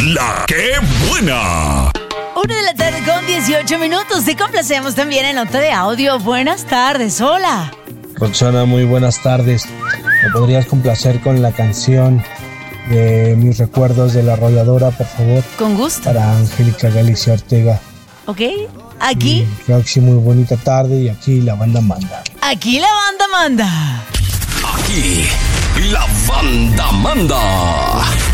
La que buena. 1:00 con 18 minutos. Te complacemos también en nota de audio. Buenas tardes, hola. Roxana, muy buenas tardes. ¿Me podrías complacer con la canción de Mis Recuerdos de la Arrolladora, por favor? Con gusto. Para Angélica Galicia Ortega. ¿Ok? Aquí. Roxy, muy bonita tarde y aquí la banda manda. Aquí la banda manda. Aquí la banda manda.